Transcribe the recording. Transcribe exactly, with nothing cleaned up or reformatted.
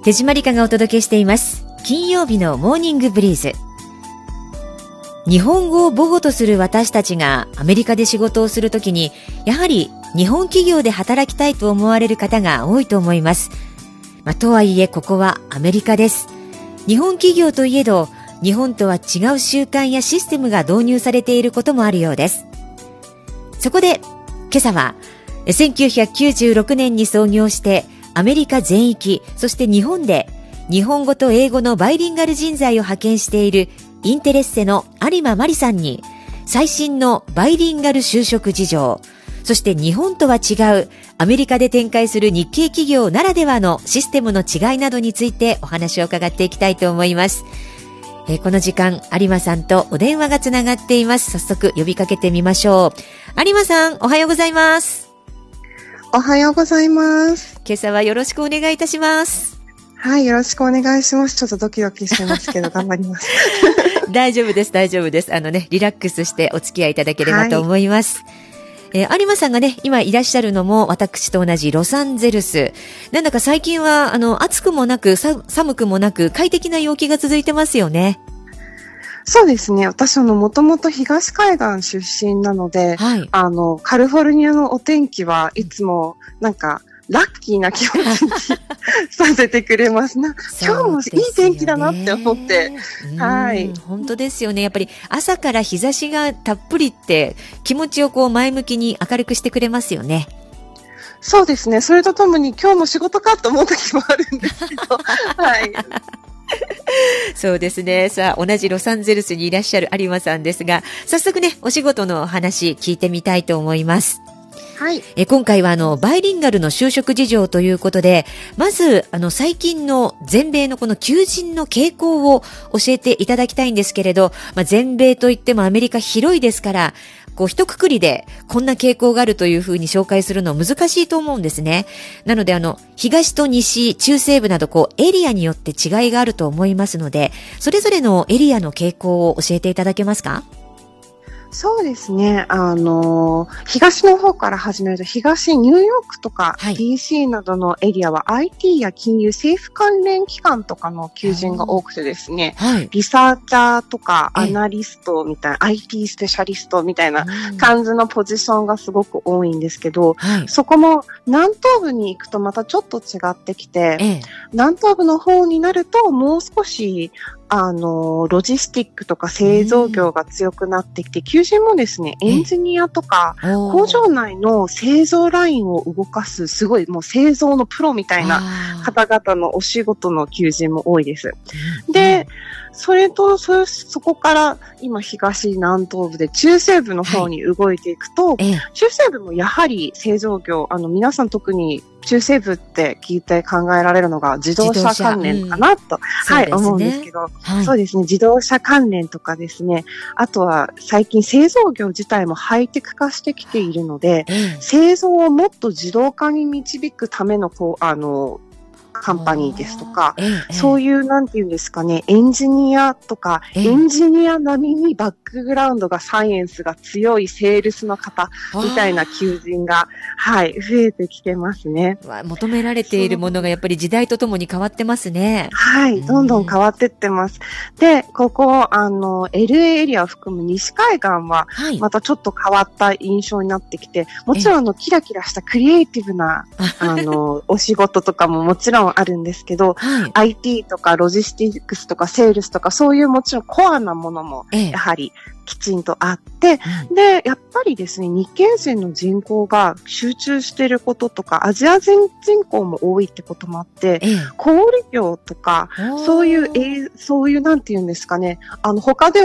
手締まりかがお届けしています。金曜日のモーニングブリーズ。日本語を母語とする私たちがアメリカで仕事をするときに、やはり日本企業で働きたいと思われる方が多いと思います。まあ、とはいえここはアメリカです。日本企業といえど、日本とは違う習慣やシステムが導入されていることもあるようです。そこで今朝はせんきゅうひゃくきゅうじゅうろくねんに創業してアメリカ全域、そして日本で日本語と英語のバイリンガル人材を派遣しているインテレッセの有馬真理さんに、最新のバイリンガル就職事情、そして日本とは違うアメリカで展開する日系企業ならではのシステムの違いなどについてお話を伺っていきたいと思います。えー、この時間有馬さんとお電話がつながっています。早速呼びかけてみましょう。有馬さん、おはようございます。 おはようございます。 今朝はよろしくお願いいたします。 はい、よろしくお願いします。ちょっとドキドキしてますけど頑張ります。 大丈夫です、大丈夫です。あのね、リラックスしてお付き合いいただければと思います。はい、えー、有馬さんがね、今いらっしゃるのも私と同じロサンゼルス。なんだか最近はあの暑くもなくさ寒くもなく快適な陽気が続いてますよね。 そうですね。私、あの、もともと東海岸出身なので、はい、あの、カリフォルニアのお天気はいつも、なんか、ラッキーな気持ちにさせてくれますな。今日もいい天気だなって思って。はい。 本当ですよね。やっぱり朝から日差しがたっぷりって気持ちをこう前向きに明るくしてくれますよね。 そうですね。それとともに今日も仕事かと思う時もあるんですけど。はい。 そうですね。さあ、同じロサンゼルスにいらっしゃる有馬さんですが、早速ね、お仕事の話聞いてみたいと思います。 はい。 え今回はあのバイリンガルの就職事情ということで、まずあの最近の全米のこの求人の傾向を教えていただきたいんですけれど、まあ、全米といってもアメリカ広いですから、こう一括りでこんな傾向があるというふうに紹介するのは難しいと思うんですね。なのであの東と西、中西部などこうエリアによって違いがあると思いますので、それぞれのエリアの傾向を教えていただけますか？ そうですね。あの、東の方から始めると、東ニューヨークとか ディーシー などのエリアは アイティー や金融、政府関連機関とかの求人が多くてですね、はい、リサーチャーとかアナリストみたいな、アイティー スペシャリストみたいな感じのポジションがすごく多いんですけど、はい、そこも南東部に行くとまたちょっと違ってきて、ええ、南東部の方になるともう少しあの、ロジスティックとか製造業が強くなってきて、求人もですね、エンジニアとか、工場内の製造ラインを動かす、すごいもう製造のプロみたいな方々のお仕事の求人も多いです。で、それと、そ、そこから今東南東部で中西部の方に動いていくと、はい、中西部もやはり製造業、あの皆さん特に中西部って聞いて考えられるのが自動車関連かなと、うん、はい、ね、思うんですけど、はい、そうですね、自動車関連とかですね、あとは最近製造業自体もハイテク化してきているので、うん、製造をもっと自動化に導くためのこう、あの、カンパニーですとか、ええ、そういうなんていうんですかね、エンジニアとか、ええ、エンジニア並みにバックグラウンドがサイエンスが強いセールスの方みたいな求人が、はい、増えてきてますね。 求められているものがやっぱり時代とともに変わってますね。 はい、どんどん変わってってます。で、ここ、あの、エルエー エリアを含む西海岸は、またちょっと変わった印象になってきて、もちろんあの、キラキラしたクリエイティブな、あの、お仕事とかももちろんあるんですけど、はい、アイティー とかロジスティックスとかセールスとかそういうもちろんコアなものもやはりきちんとあって、ええ、で、やっぱりですね、日系人の人口が集中していることとか、アジア人人口も多いってこともあって、ええ、小売業とか、そういう、えー、そういうなんていうんですかね、あの、他で